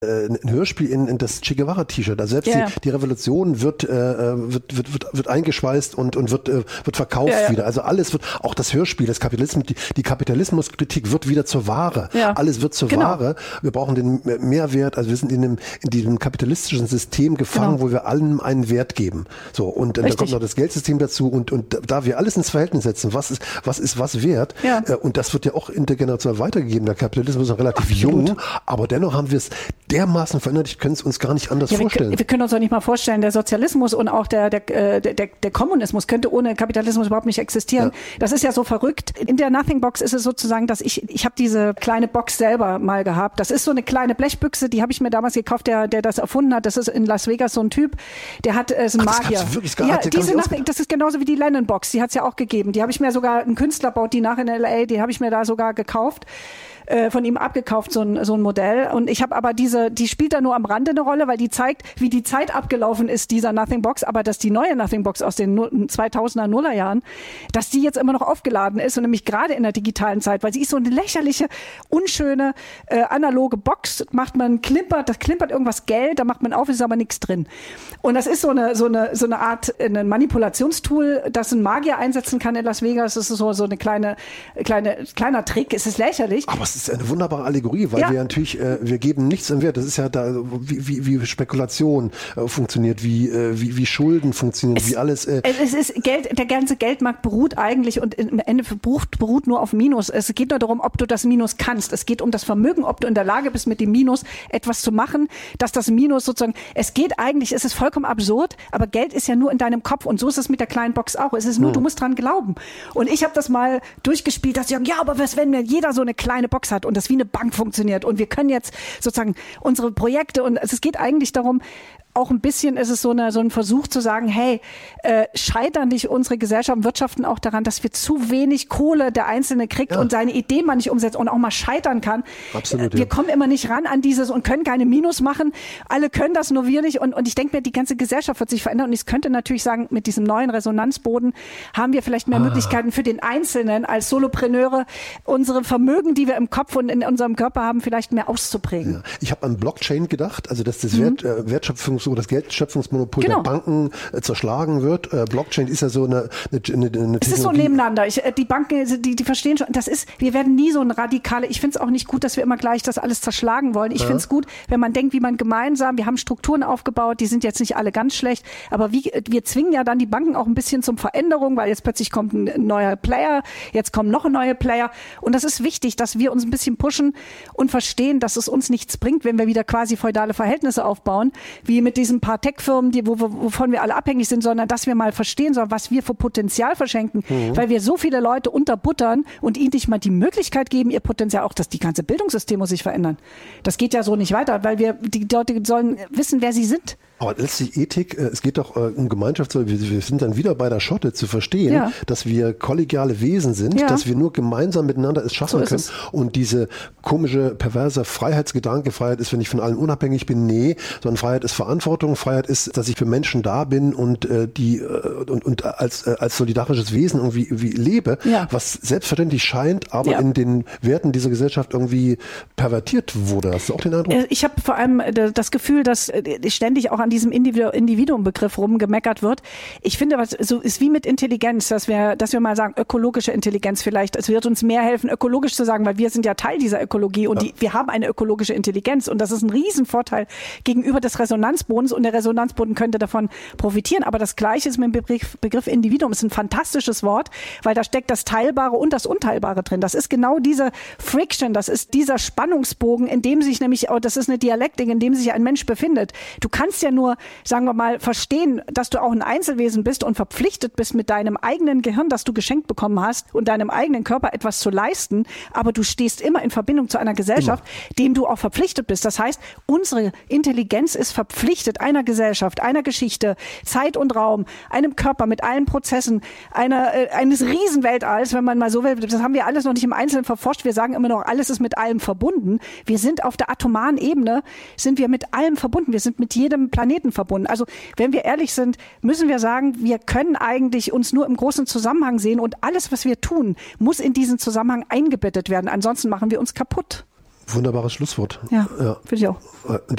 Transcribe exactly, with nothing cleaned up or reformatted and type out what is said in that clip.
ein Hörspiel in, in das Che Guevara-T-Shirt. Also selbst ja. die, die Revolution wird, äh, wird, wird, wird, wird eingeschweißt und, und wird, äh, wird verkauft ja, ja. wieder. Also alles wird, auch das Hörspiel, das Kapitalismus, die, die Kapitalismuskritik wird wieder zur Ware. Ja. Alles wird zur genau. Ware. Wir brauchen den Mehrwert. Also wir sind in, dem, in diesem kapitalistischen System gefangen, genau. wo wir allem einen Wert geben. So, und dann kommt noch das Geldsystem dazu und, und da wir alles ins Verhältnis setzen, was ist, was ist was wert? Ja. Äh, und das wird ja auch intergenerational weitergegeben. Der Kapitalismus ist noch relativ Absolut. jung, aber dennoch haben wir es dermaßen verändert, ich können es uns gar nicht anders ja, vorstellen. Wir, wir können uns auch nicht mal vorstellen, der Sozialismus und auch der, der, der, der Kommunismus könnte ohne Kapitalismus überhaupt nicht existieren. Ja. Das ist ja so verrückt. In der Nothing Box ist es sozusagen, dass ich, ich habe diese kleine Box selber mal gehabt. Das ist so eine kleine Blechbüchse, die habe ich mir damals gekauft, der, der das erfunden hat. Das ist in Las Vegas so ein Typ, der hat äh, so ein Magier. Das, wirklich, ja, diese Nothing, das ist genauso wie die Lennon Box, die hat es ja auch gegeben. Die habe ich mir sogar, ein Künstler baut die nach in L A, die habe ich mir da sogar gekauft. Von ihm abgekauft, so ein, so ein Modell. Und ich habe aber diese, die spielt da nur am Rande eine Rolle, weil die zeigt, wie die Zeit abgelaufen ist, dieser Nothing Box, aber dass die neue Nothing Box aus den zweitausender Nullerjahren, dass die jetzt immer noch aufgeladen ist und nämlich gerade in der digitalen Zeit, weil sie ist so eine lächerliche, unschöne, äh, analoge Box, macht man, klimpert, das klimpert irgendwas Geld, da macht man auf, ist aber nichts drin. Und das ist so eine, so eine, so eine Art, ein Manipulationstool, das ein Magier einsetzen kann in Las Vegas. Das ist so, so eine kleine, kleine, kleiner Trick. Es ist lächerlich. Aber es ist eine wunderbare Allegorie, weil ja. wir natürlich, äh, wir geben nichts an Wert. Das ist ja da, wie, wie, wie Spekulation äh, funktioniert, wie, äh, wie, wie Schulden funktionieren, es, wie alles. Äh es ist Geld, der ganze Geldmarkt beruht eigentlich und im Ende beruht, beruht nur auf Minus. Es geht nur darum, ob du das Minus kannst. Es geht um das Vermögen, ob du in der Lage bist, mit dem Minus etwas zu machen, dass das Minus sozusagen, es geht eigentlich, es ist vollkommen absurd, aber Geld ist ja nur in deinem Kopf und so ist es mit der kleinen Box auch. Es ist nur, hm. du musst dran glauben. Und ich habe das mal durchgespielt, dass ich sage, ja, aber was, wenn jeder so eine kleine Box hat und das wie eine Bank funktioniert und wir können jetzt sozusagen unsere Projekte und es geht eigentlich darum, auch ein bisschen ist es so, eine, so ein Versuch zu sagen, hey, äh, scheitern nicht unsere Gesellschaften, Wirtschaften auch daran, dass wir zu wenig Kohle der Einzelne kriegt ja. und seine Idee mal nicht umsetzt und auch mal scheitern kann. Absolut, wir ja. kommen immer nicht ran an dieses und können keine Minus machen. Alle können das, nur wir nicht. Und, und ich denke mir, die ganze Gesellschaft wird sich verändern. Und ich könnte natürlich sagen, mit diesem neuen Resonanzboden haben wir vielleicht mehr ah. Möglichkeiten für den Einzelnen als Solopreneure, unsere Vermögen, die wir im Kopf und in unserem Körper haben, vielleicht mehr auszuprägen. Ja. Ich habe an Blockchain gedacht, also dass das mhm. Wert, äh, Wertschöpfung so das Geldschöpfungsmonopol genau. der Banken äh, zerschlagen wird. Äh, Blockchain ist ja so eine, eine, eine, eine Es ist so nebeneinander. Ich, die Banken, die, die verstehen schon, das ist, wir werden nie so ein radikale, ich finde es auch nicht gut, dass wir immer gleich das alles zerschlagen wollen. Ich ja. finde es gut, wenn man denkt, wie man gemeinsam, wir haben Strukturen aufgebaut, die sind jetzt nicht alle ganz schlecht, aber wie, wir zwingen ja dann die Banken auch ein bisschen zum Veränderung, weil jetzt plötzlich kommt ein neuer Player, jetzt kommen noch neue Player und das ist wichtig, dass wir uns ein bisschen pushen und verstehen, dass es uns nichts bringt, wenn wir wieder quasi feudale Verhältnisse aufbauen, wie mit diesen paar Tech-Firmen, die, wo, wovon wir alle abhängig sind, sondern dass wir mal verstehen sollen, was wir für Potenzial verschenken, mhm. weil wir so viele Leute unterbuttern und ihnen nicht mal die Möglichkeit geben, ihr Potenzial, auch dass die ganze Bildungssystem muss sich verändern. Das geht ja so nicht weiter, weil wir, die Leute sollen wissen, wer sie sind. Aber letztlich Ethik, es geht doch um Gemeinschaft, wir sind dann wieder bei der Schotte zu verstehen, ja. dass wir kollegiale Wesen sind, ja. dass wir nur gemeinsam miteinander es schaffen so können. Es. Und diese komische, perverse Freiheitsgedanke, Freiheit ist, wenn ich von allen unabhängig bin, nee, sondern Freiheit ist Verantwortung, Freiheit ist, dass ich für Menschen da bin und äh, die äh, und, und als, äh, als solidarisches Wesen irgendwie wie lebe, ja. was selbstverständlich scheint, aber ja. in den Werten dieser Gesellschaft irgendwie pervertiert wurde. Hast du auch den Eindruck? Ich habe vor allem das Gefühl, dass ständig auch an diesem Individuum-Begriff rumgemeckert wird. Ich finde, was so ist wie mit Intelligenz, dass wir, dass wir mal sagen, ökologische Intelligenz vielleicht. Es wird uns mehr helfen, ökologisch zu sagen, weil wir sind ja Teil dieser Ökologie und ja. die, wir haben eine ökologische Intelligenz und das ist ein Riesenvorteil gegenüber des Resonanzbodens und der Resonanzboden könnte davon profitieren. Aber das Gleiche ist mit dem Begriff, Begriff Individuum. Ist ein fantastisches Wort, weil da steckt das Teilbare und das Unteilbare drin. Das ist genau diese Friction, das ist dieser Spannungsbogen, in dem sich nämlich, oh, das ist eine Dialektik, in dem sich ein Mensch befindet. Du kannst ja nur nur, sagen wir mal, verstehen, dass du auch ein Einzelwesen bist und verpflichtet bist, mit deinem eigenen Gehirn, das du geschenkt bekommen hast, und deinem eigenen Körper etwas zu leisten, aber du stehst immer in Verbindung zu einer Gesellschaft, immer. dem du auch verpflichtet bist. Das heißt, unsere Intelligenz ist verpflichtet einer Gesellschaft, einer Geschichte, Zeit und Raum, einem Körper mit allen Prozessen, einer, äh, eines Riesenweltalls, wenn man mal so will. Das haben wir alles noch nicht im Einzelnen verforscht. Wir sagen immer noch, alles ist mit allem verbunden. Wir sind auf der atomaren Ebene, sind wir mit allem verbunden. Wir sind mit jedem Planeten verbunden. Also wenn wir ehrlich sind, müssen wir sagen, wir können eigentlich uns nur im großen Zusammenhang sehen und alles, was wir tun, muss in diesen Zusammenhang eingebettet werden. Ansonsten machen wir uns kaputt. Wunderbares Schlusswort. Ja, ja. Finde ich auch.